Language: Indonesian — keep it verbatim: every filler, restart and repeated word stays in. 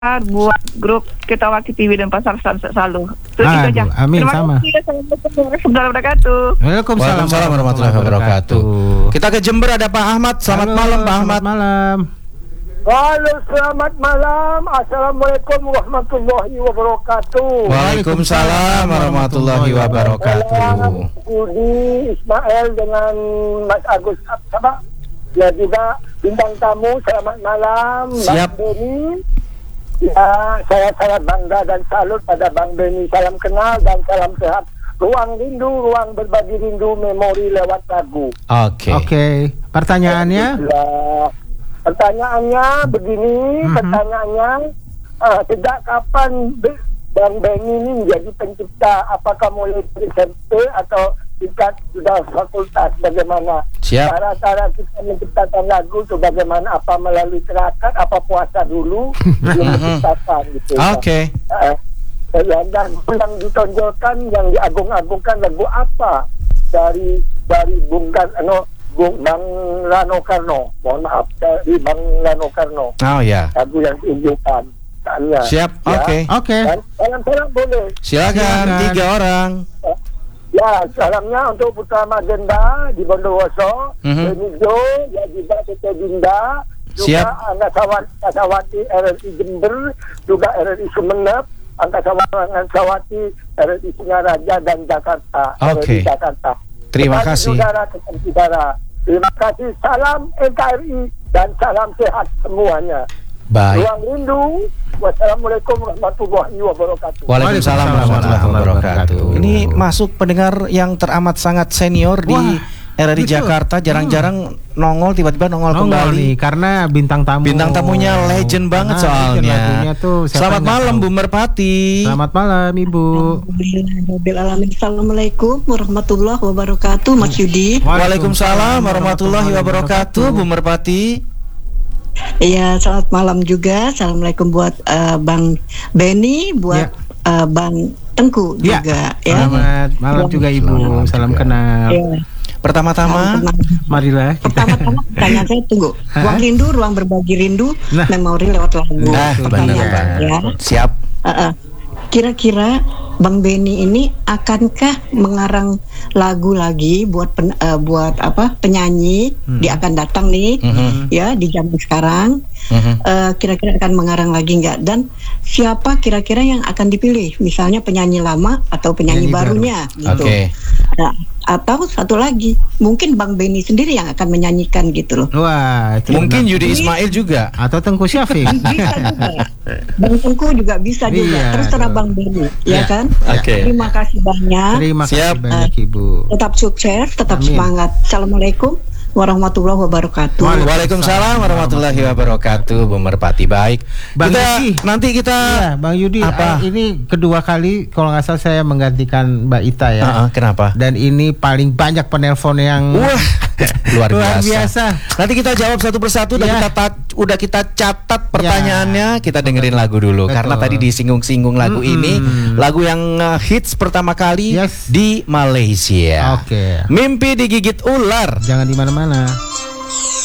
buat grup Ketawa T V dan Pasar Selalu. Itu Ah, aja. amin, Terima sama. kasih. Assalamualaikum warahmatullahi wabarakatuh. Waalaikumsalam Waalaikumsalam warahmatullahi wabarakatuh. Kita ke Jember, ada Pak Ahmad. Selamat Halo, malam Pak Ahmad. Selamat malam. Halo, selamat malam. Assalamualaikum warahmatullahi wabarakatuh. Waalaikumsalam warahmatullahi wabarakatuh. Budi Ismail dengan Mas Agus Absabak. Ya juga bintang tamu. Selamat malam. Siap. Bang Beni. Ya, saya sangat bangga dan salut pada Bang Beni. Salam kenal dan salam sehat. Ruang rindu, ruang berbagi rindu, memori lewat lagu. Oke. Oke, pertanyaannya? Ya, pertanyaannya begini, Mhm. pertanyaannya uh, sejak kapan Be- Bang Beni ini menjadi pencipta? Apakah mulai dari S M P atau tingkat sudah fakultas? Bagaimana Siap. cara-cara kita menciptakan lagu itu? Bagaimana? Apa melalui terakat? Apa puasa dulu belum menciptakan gitu? Oke. Uh, dan, dan yang ditonjolkan, yang diagung-agungkan lagu apa dari dari Bung Karno, Bung Bang Rano Karno, mohon maaf dari Bang Rano Karno, Oh ya. lagu yang ditunjukkan. Tanya. Siap. Ya. Oke. Oke. Dan salam-salam boleh. Silakan Silakan. tiga orang. Ya, salamnya untuk Putra Magenda di Bondowoso, Mhm. Benijo, ya juga Tete Dinda, juga Siap. Angasawati, Angasawati R R I Jember, juga R R I Sumeneb, Angasawati R R I Singaraja dan Jakarta. Oke. R R I Jakarta. Terima Tetap kasih. Saudara, tetap saudara. Terima kasih. Salam N K R I dan salam sehat semuanya. Baik. Ruang rindu. Wassalamualaikum warahmatullahi wabarakatuh. Waalaikumsalam warahmatullahi wabarakatuh. Ini masuk pendengar yang teramat sangat senior di Wah, R R I gitu. Jakarta. Jarang-jarang nongol, tiba-tiba nongol, Nongol kembali. nih, karena bintang tamu. Bintang tamunya legend banget Ah, legend soalnya. lagunya tuh, siapa Selamat yang nggak malam tahu? Bu Merpati. Selamat malam Ibu. Alhamdulillah, alamin. Assalamualaikum warahmatullahi wabarakatuh, Mas Yudi. Waalaikumsalam warahmatullahi wabarakatuh Bu Merpati. Iya, selamat malam juga. Assalamualaikum buat eh, Bang Beni, buat eh, Bang Tengku Ya. juga. Ya. Selamat malam juga Ibu. Selamat Salam juga. kenal. Ya. Pertama-tama, Salam kenal. Marilah kita. Pertama-tama pertanyaan saya tunggu. Hah? Ruang rindu, ruang berbagi rindu, Nah. memori lewat lagu. nah benar Pertanyaan Pak. ya. Siap. Eh, eh. Kira-kira Bang Beni ini akankah mengarang lagu lagi buat pen, eh, buat apa penyanyi? Dia akan datang nih, Mhm. ya di zaman sekarang. Mhm. Eh, kira-kira akan mengarang lagi nggak? Dan siapa kira-kira yang akan dipilih? Misalnya penyanyi lama atau penyanyi, Penyanyi baru. barunya, gitu. Oke. Nah, atau satu lagi, mungkin Bang Beni sendiri yang akan menyanyikan gitu loh. Wah, itu Mungkin benar. Yudi Ismail juga. atau Tengku Syafiq. Bisa juga. Bang Tengku juga bisa juga. Iya, Terserah dong. Bang Beni, Ya. ya kan? Oke. Terima kasih banyak. Terima Siap. kasih banyak Ibu. Tetap sukses, tetap Amin. semangat. Assalamualaikum warahmatullahi wabarakatuh. Waalaikumsalam warahmatullahi wabarakatuh Bu Merpati. Baik. Bang kita Yudi. nanti kita Iya, Bang Yudi, Apa? eh, ini kedua kali kalau nggak salah saya menggantikan Mbak Ita ya. Ah, ah, kenapa? Dan ini paling banyak penelpon yang Wah, luar biasa. Luar biasa. Nanti kita jawab satu persatu. Udah Iya. kita ta- udah kita catat pertanyaannya. Kita dengerin lagu dulu. Betul. Karena tadi disinggung-singgung lagu Mm-mm. ini, lagu yang uh, hits pertama kali Yes. di Malaysia. Oke. Mimpi digigit ular. Jangan di mana-mana.